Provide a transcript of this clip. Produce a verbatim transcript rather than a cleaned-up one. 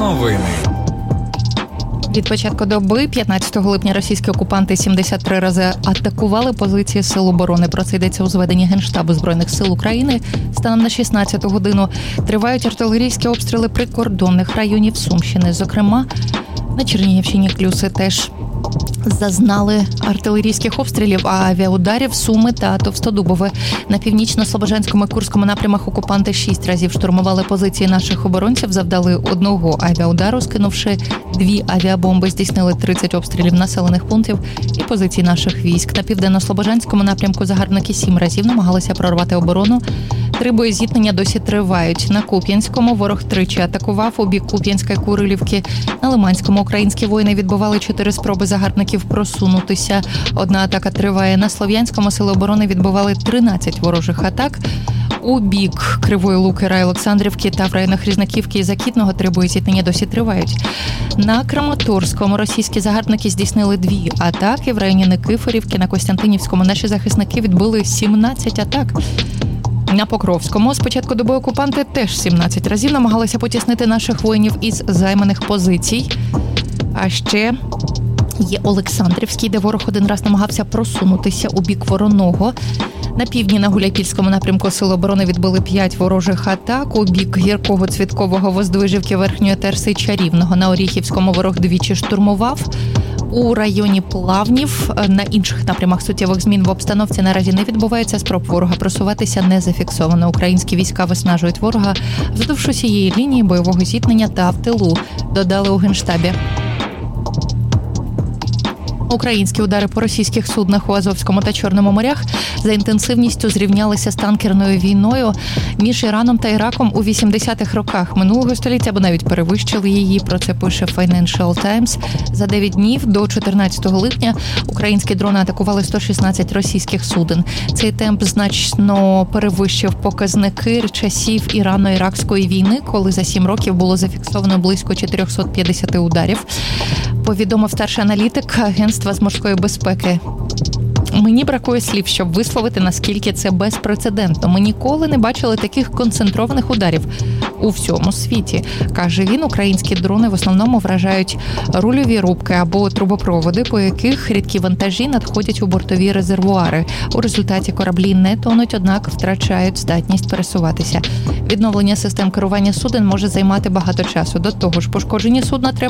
Новини. Від початку доби, п'ятнадцятого липня, російські окупанти сімдесят три рази атакували позиції Сил оборони. Про це йдеться у зведенні Генштабу Збройних сил України. Станом на шістнадцяту годину тривають артилерійські обстріли прикордонних районів Сумщини. Зокрема, на Чернігівщині Клюси теж зазнали артилерійських обстрілів, а авіаударів Суми та Товстодубове. На північно-слобожанському і Курському напрямах окупанти шість разів штурмували позиції наших оборонців, завдали одного авіаудару, скинувши дві авіабомби, здійснили тридцять обстрілів населених пунктів і позицій наших військ. На південно-слобожанському напрямку загарбники сім разів намагалися прорвати оборону. Три боєзіткнення досі тривають. На Куп'янському ворог тричі атакував у бік Куп'янська і Курилівки. На Лиманському українські воїни відбивали чотири спроби загарбників просунутися. Одна атака триває. На Слов'янському сили оборони відбивали тринадцять ворожих атак. У бік Кривої Луки, Рай-Олександрівки та в районах Різнаківки і Закітного три боєзіткнення досі тривають. На Краматорському російські загарбники здійснили дві атаки. В районі Никифорівки, на Костянтинівському наші захисники відбили сімнадцять атак. На Покровському з початку доби окупанти теж сімнадцять разів намагалися потіснити наших воїнів із займаних позицій. А ще є Олександрівський, де ворог один раз намагався просунутися у бік Вороного. На півдні на Гуляйпільському напрямку Сили оборони відбили п'ять ворожих атак. У бік Гіркого, Цвіткового, Воздвижівки, Верхньої Терси і Чарівного. На Оріхівському ворог двічі штурмував. У районі Плавнів на інших напрямах суттєвих змін в обстановці наразі не відбувається. Спроб ворога просуватися не зафіксовано. Українські війська виснажують ворога вздовж усієї лінії бойового зіткнення та в тилу, додали у Генштабі. Українські удари по російських суднах у Азовському та Чорному морях за інтенсивністю зрівнялися з танкерною війною між Іраном та Іраком у вісімдесятих роках минулого століття, або навіть перевищили її. Про це пише Financial Times. За дев'ять днів до чотирнадцятого липня українські дрони атакували сто шістнадцять російських суден. Цей темп значно перевищив показники часів Ірано-Іракської війни, коли за сім років було зафіксовано близько чотириста п'ятдесят ударів. Повідомив старший аналітик Агентства з морської безпеки. Мені бракує слів, щоб висловити, наскільки це безпрецедентно. Ми ніколи не бачили таких концентрованих ударів у всьому світі. Каже він, українські дрони в основному вражають рульові рубки або трубопроводи, по яких рідкі вантажі надходять у бортові резервуари. У результаті кораблі не тонуть, однак втрачають здатність пересуватися. Відновлення систем керування суден може займати багато часу. До того ж, пошкоджені судна треба